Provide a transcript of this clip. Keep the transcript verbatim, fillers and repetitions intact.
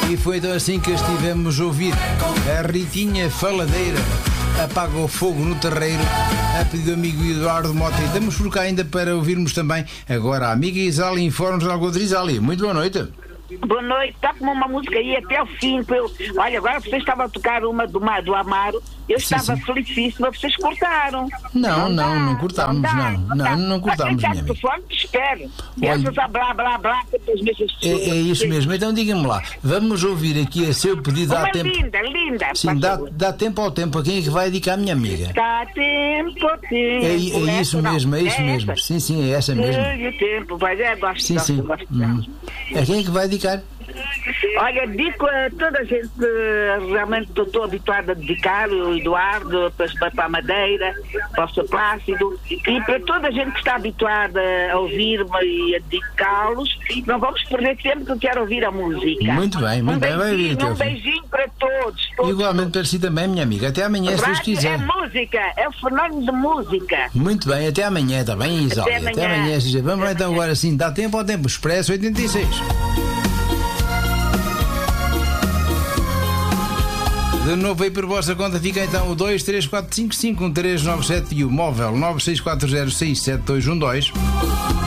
E foi então assim que estivemos a ouvir a Ritinha Faladeira, Apaga o Fogo no Terreiro, a pedido do amigo Eduardo Mota. E estamos por cá ainda para ouvirmos também agora a amiga Isália Informa-nos algo de Isália. Muito boa noite. Boa noite, está com uma música aí até o fim. Eu... Olha, agora vocês estavam a tocar uma do, do Amaro. Eu Sim, estava sim. felicíssima, vocês cortaram. Não, não, dá, não cortámos, dá, não. Não, dá. não cortámos, Mas minha quem amiga. está te espere. Olha, Essas a blá blá blá com as mesmas É, pessoas. é isso mesmo. Então diga-me lá, vamos ouvir aqui a seu pedido. Dá Uma tempo. linda, linda. Sim, faz dá, favor. dá tempo ao tempo. A quem é que vai dedicar a minha amiga? Dá tempo, tempo. É, é isso Essa não. mesmo, é isso É mesmo. essa. Sim, sim, é essa mesmo. Ai, o tempo, vai, é, gosto, Sim, gosto, sim. gosto. Hum. A quem é que vai dedicar? Olha, digo a toda a gente, eh, realmente estou habituada a dedicar, o Eduardo, para, para a Madeira, para o seu Plácido, e para toda a gente que está habituada a ouvir-me e a dedicá-los, não vamos perder tempo que eu quero ouvir a música. Muito bem, muito um bem, vai beijinho, ouvir até ao um fim. beijinho para todos. todos Igualmente para si também, minha amiga. Até amanhã, se Deus Rádio quiser. é música, é o fenómeno de música. Muito bem, até amanhã, está bem, Isália? Até Até amanhã. amanhã. se- Vamos lá então agora sim, dá tempo ao tempo. Expresso oitenta e seis. De novo aí por vossa conta fica então o dois três quatro cinco cinco um três nove sete e o móvel nove seis quatro zero seis sete dois um dois.